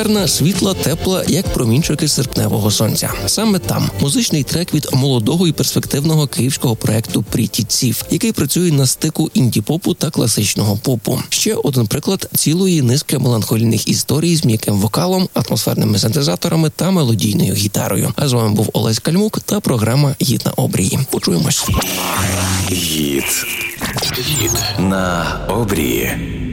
Гарна, світла, тепла, як промінчики серпневого сонця. Саме там музичний трек від молодого і перспективного київського проекту Pretty Thief, який працює на стику інді-попу та класичного попу. Ще один приклад цілої низки меланхолійних історій з м'яким вокалом, атмосферними синтезаторами та мелодійною гітарою. А з вами був Олесь Кальмук та програма «Гід на обрії». Почуємось. Гід на обрії.